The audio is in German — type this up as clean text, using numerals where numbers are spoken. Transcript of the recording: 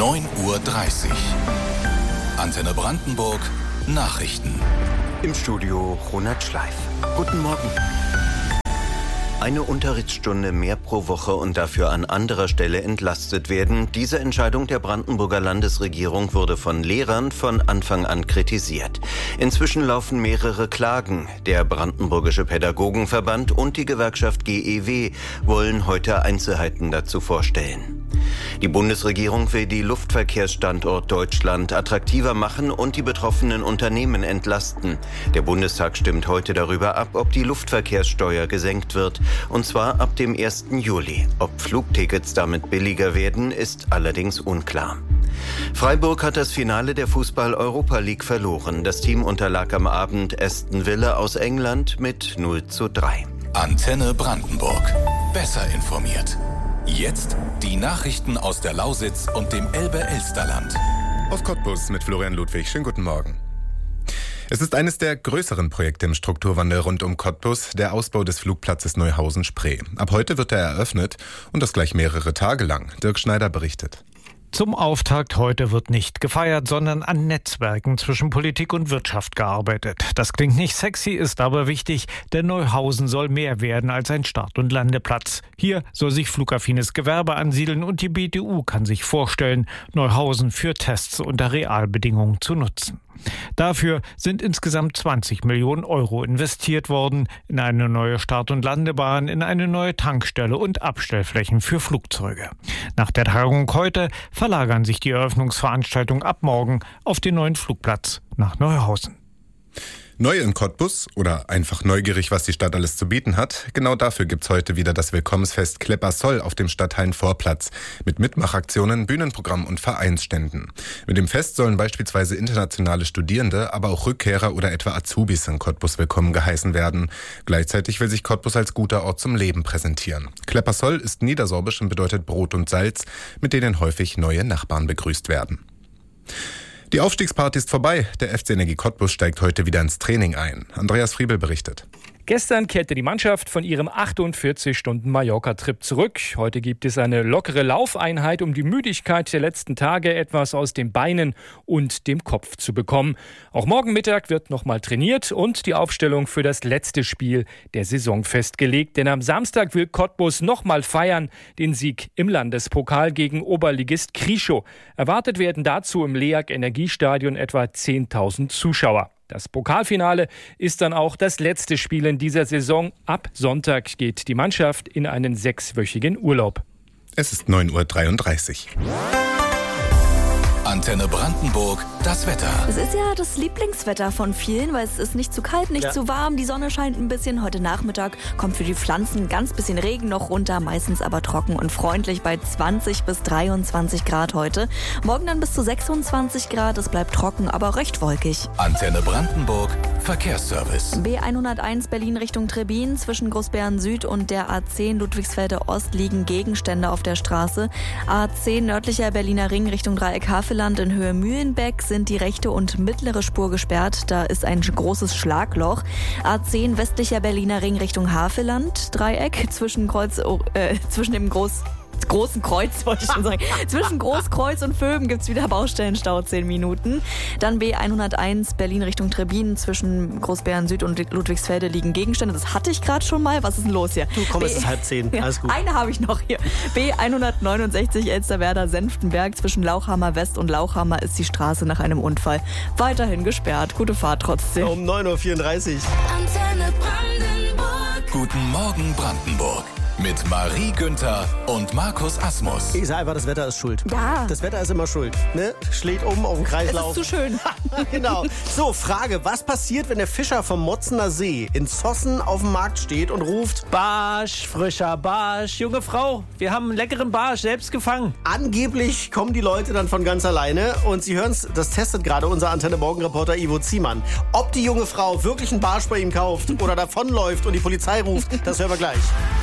9:30 Uhr. Antenne Brandenburg Nachrichten. Im Studio Ronald Schleif. Guten Morgen. Eine Unterrichtsstunde mehr pro Woche und dafür an anderer Stelle entlastet werden. Diese Entscheidung der Brandenburger Landesregierung wurde von Lehrern von Anfang an kritisiert. Inzwischen laufen mehrere Klagen. Der Brandenburgische Pädagogenverband und die Gewerkschaft GEW wollen heute Einzelheiten dazu vorstellen. Die Bundesregierung will die Luftverkehrsstandort Deutschland attraktiver machen und die betroffenen Unternehmen entlasten. Der Bundestag stimmt heute darüber ab, ob die Luftverkehrssteuer gesenkt wird. Und zwar ab dem 1. Juli. Ob Flugtickets damit billiger werden, ist allerdings unklar. Freiburg hat das Finale der Fußball-Europa League verloren. Das Team unterlag am Abend Aston Villa aus England mit 0:3. Antenne Brandenburg. Besser informiert. Jetzt die Nachrichten aus der Lausitz und dem Elbe-Elsterland. Aus Cottbus mit Florian Ludwig. Schönen guten Morgen. Es ist eines der größeren Projekte im Strukturwandel rund um Cottbus, der Ausbau des Flugplatzes Neuhausen-Spree. Ab heute wird er eröffnet und das gleich mehrere Tage lang. Dirk Schneider berichtet. Zum Auftakt heute wird nicht gefeiert, sondern an Netzwerken zwischen Politik und Wirtschaft gearbeitet. Das klingt nicht sexy, ist aber wichtig, denn Neuhausen soll mehr werden als ein Start- und Landeplatz. Hier soll sich flugaffines Gewerbe ansiedeln und die BTU kann sich vorstellen, Neuhausen für Tests unter Realbedingungen zu nutzen. Dafür sind insgesamt 20 Millionen Euro investiert worden in eine neue Start- und Landebahn, in eine neue Tankstelle und Abstellflächen für Flugzeuge. Nach der Tagung heute verlagern sich die Eröffnungsveranstaltungen ab morgen auf den neuen Flugplatz nach Neuhausen. Neu in Cottbus oder einfach neugierig, was die Stadt alles zu bieten hat? Genau dafür gibt's heute wieder das Willkommensfest Klepperszoll auf dem Stadthallenvorplatz mit Mitmachaktionen, Bühnenprogramm und Vereinsständen. Mit dem Fest sollen beispielsweise internationale Studierende, aber auch Rückkehrer oder etwa Azubis in Cottbus willkommen geheißen werden. Gleichzeitig will sich Cottbus als guter Ort zum Leben präsentieren. Klepperszoll ist niedersorbisch und bedeutet Brot und Salz, mit denen häufig neue Nachbarn begrüßt werden. Die Aufstiegsparty ist vorbei. Der FC Energie Cottbus steigt heute wieder ins Training ein. Andreas Friebel berichtet. Gestern kehrte die Mannschaft von ihrem 48-Stunden-Mallorca-Trip zurück. Heute gibt es eine lockere Laufeinheit, um die Müdigkeit der letzten Tage etwas aus den Beinen und dem Kopf zu bekommen. Auch morgen Mittag wird nochmal trainiert und die Aufstellung für das letzte Spiel der Saison festgelegt. Denn am Samstag will Cottbus nochmal feiern, den Sieg im Landespokal gegen Oberligist Krieschow. Erwartet werden dazu im LEAG Energiestadion etwa 10.000 Zuschauer. Das Pokalfinale ist dann auch das letzte Spiel in dieser Saison. Ab Sonntag geht die Mannschaft in einen 6-wöchigen Urlaub. Es ist 9:33 Uhr. Antenne Brandenburg, das Wetter. Es ist ja das Lieblingswetter von vielen, weil es ist nicht zu kalt, nicht zu warm. Die Sonne scheint ein bisschen. Heute Nachmittag kommt für die Pflanzen ganz bisschen Regen noch runter, meistens aber trocken und freundlich bei 20 bis 23 Grad heute. Morgen dann bis zu 26 Grad. Es bleibt trocken, aber recht wolkig. Antenne Brandenburg, Verkehrsservice. B101 Berlin Richtung Trebin. Zwischen Großbären Süd und der A10 Ludwigsfelde Ost liegen Gegenstände auf der Straße. A10 nördlicher Berliner Ring Richtung Dreieck Havelland in Höhe Mühlenbeck sind die rechte und mittlere Spur gesperrt. Da ist ein großes Schlagloch. A10 westlicher Berliner Ring Richtung Havelland Dreieck zwischen dem Großen Kreuz, wollte ich schon sagen. Zwischen Großkreuz und Vöben gibt's wieder Baustellenstau, 10 Minuten. Dann B101 Berlin Richtung Trebin. Zwischen Großbären Süd und Ludwigsfelde liegen Gegenstände. Das hatte ich gerade schon mal. Was ist denn los hier? Du, komm, es ist 9:30. Alles gut. Eine habe ich noch hier. B169 Elsterwerda-Senftenberg. Zwischen Lauchhammer West und Lauchhammer ist die Straße nach einem Unfall weiterhin gesperrt. Gute Fahrt trotzdem. Um 9:34 Uhr. Antenne Brandenburg. Guten Morgen Brandenburg. Mit Marie Günther und Markus Asmus. Ich sage einfach, das Wetter ist schuld. Ja. Das Wetter ist immer schuld. Ne? Schlägt um auf den Kreislauf. Es ist zu schön. Genau. So, Frage. Was passiert, wenn der Fischer vom Motzener See in Zossen auf dem Markt steht und ruft: Barsch, frischer Barsch. Junge Frau, wir haben einen leckeren Barsch selbst gefangen. Angeblich kommen die Leute dann von ganz alleine. Und Sie hören es, das testet gerade unser Antenne-Morgen-Reporter Ivo Ziemann. Ob die junge Frau wirklich einen Barsch bei ihm kauft oder davonläuft und die Polizei ruft, das hören wir gleich.